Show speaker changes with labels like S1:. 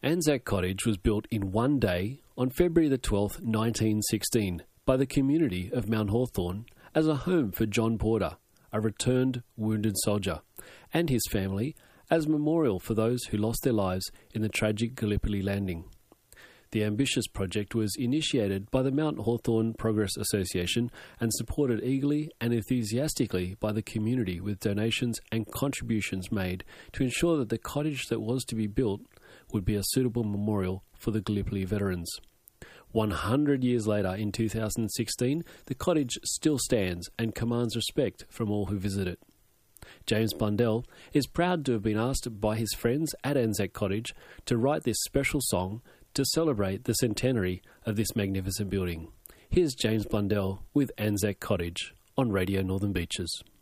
S1: Anzac Cottage was built in one day on February the 12th, 1916, by the community of Mount Hawthorn as a home for John Porter, a returned wounded soldier, and his family as a memorial for those who lost their lives in the tragic Gallipoli landing. The ambitious project was initiated by the Mount Hawthorn Progress Association and supported eagerly and enthusiastically by the community, with donations and contributions made to ensure that the cottage that was to be built would be a suitable memorial for the Gallipoli veterans. 100 years later, in 2016, the cottage still stands and commands respect from all who visit it. James Blundell is proud to have been asked by his friends at Anzac Cottage to write this special song to celebrate the centenary of this magnificent building. Here's James Blundell with Anzac Cottage on Radio Northern Beaches.